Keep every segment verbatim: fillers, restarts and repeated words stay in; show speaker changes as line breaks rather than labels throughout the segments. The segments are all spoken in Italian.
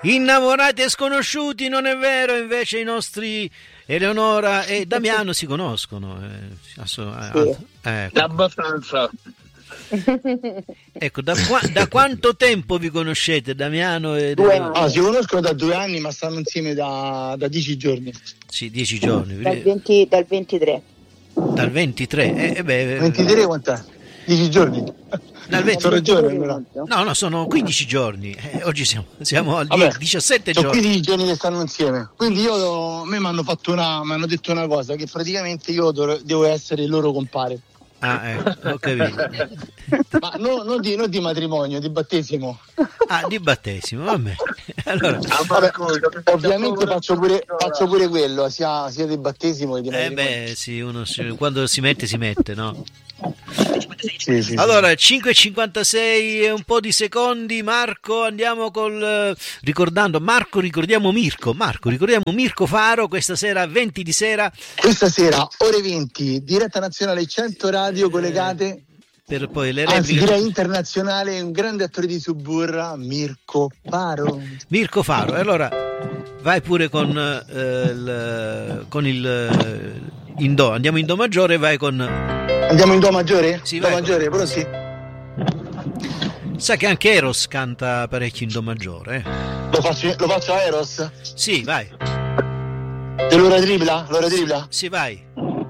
Innamorati e sconosciuti, non è vero? Invece i nostri Eleonora e Damiano si conoscono. Eh, asso- eh,
Sì.
ecco.
Abbastanza.
Ecco, da, qua- da quanto tempo vi conoscete, Damiano e
Due
Eleonora?
anni.
Ah, si conoscono da due anni, ma stanno insieme da, da dieci giorni.
Sì, dieci giorni.
Dal, venti, dal ventitré.
Dal ventitré. Eh, eh, beh,
ventitré quant'è? dieci giorni.
Dal venti-
Sono ragione allora.
No, no, sono quindici giorni. Eh, oggi siamo, siamo al
Vabbè,
diciassette
sono
giorni.
quindici giorni che stanno insieme. Quindi io, a me mi hanno fatto una, mi hanno detto una cosa, che praticamente io dov- devo essere il loro compare.
Ah, ecco, ho capito.
Ma no, non, di, non di matrimonio, di battesimo.
Ah, di battesimo, vabbè. Allora,
Vabbè, ovviamente faccio pure, faccio pure quello, sia, sia di battesimo che di
eh
matrimonio.
beh, sì, uno si- quando si mette, si mette, no?
Sì, sì,
Allora, cinque e cinquantasei e un po' di secondi, Marco, andiamo col... eh, ricordando, Marco, ricordiamo Mirko, Marco, ricordiamo Mirko Faro, questa sera venti di sera,
Questa sera, ore venti, diretta nazionale cento radio collegate,
per poi le
anzi
repliche.
direi internazionale, un grande attore di Suburra, Mirko Faro.
Mirko Faro, e allora vai pure con, eh, il, con il eh, in do, andiamo in do maggiore, vai con...
Andiamo in do maggiore?
Sì,
do
vai.
maggiore, pronti?
Sa che anche Eros canta parecchio in do maggiore, eh?
Lo faccio, lo faccio a Eros?
Sì, vai,
Dell'ora tripla? L'ora tripla?
sì, vai.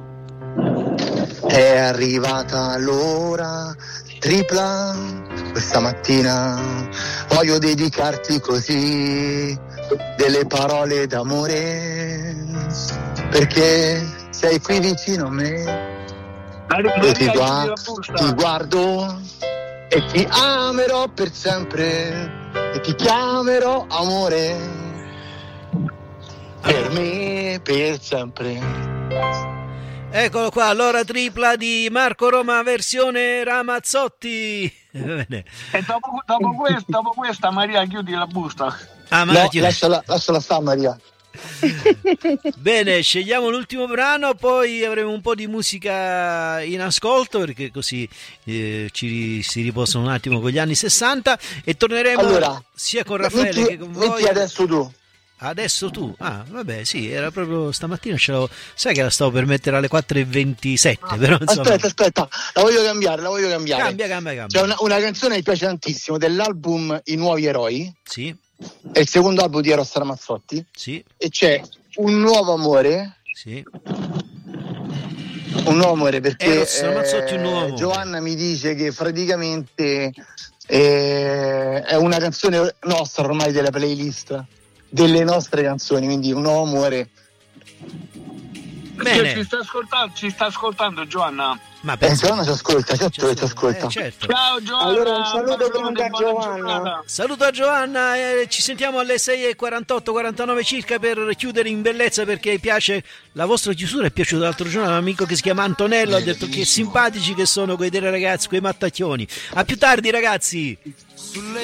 È arrivata l'ora tripla, questa mattina voglio dedicarti così delle parole d'amore, perché sei qui vicino a me, io ti, gua- ti guardo e ti amerò per sempre e ti chiamerò amore, per me per sempre.
Eccolo qua, l'ora tripla di Marco Roma, versione Ramazzotti. Bene.
E dopo, dopo, questa, dopo questa, Maria, chiudi la busta.
Ah, ma
No,
chi-
lasciala, lasciala stare Maria.
Bene, scegliamo l'ultimo brano, poi avremo un po' di musica in ascolto, perché così eh, ci si riposano un attimo con gli anni sessanta e torneremo
Allora,
sia con Raffaele
metti,
che con voi.
metti adesso tu.
Adesso tu, ah vabbè sì, era proprio stamattina, ce l'avevo, sai che la stavo per mettere alle quattro e ventisette, però insomma...
Aspetta, aspetta, la voglio cambiare, la voglio cambiare.
Cambia, cambia, cambia.
C'è una, una canzone che mi piace tantissimo dell'album I Nuovi Eroi,
Sì,
è il secondo album di Eros Ramazzotti,
sì,
e c'è Un Nuovo Amore,
sì.
un nuovo amore perché
Eros Ramazzotti, Un Nuovo Amore.
Giovanna mi dice che praticamente eh, è una canzone nostra ormai della playlist, delle nostre canzoni, quindi Un Nuovo Amore.
Bene.
Ci sta ascoltando, ci sta ascoltando Giovanna.
Ma
Eh,
penso...
Giovanna ci ascolta, certo che ci ascolta.
Eh, certo.
Ciao Giovanna.
Allora, un saluto
buona
comunque a
buona
Giovanna.
giornata.
Saluto a Giovanna, eh, ci sentiamo alle sei e quarantotto quarantanove circa per chiudere in bellezza, perché piace la vostra chiusura. È piaciuto l'altro giorno a un amico che si chiama Antonello, ha detto che simpatici che sono quei tre ragazzi, quei mattacchioni. A più tardi ragazzi.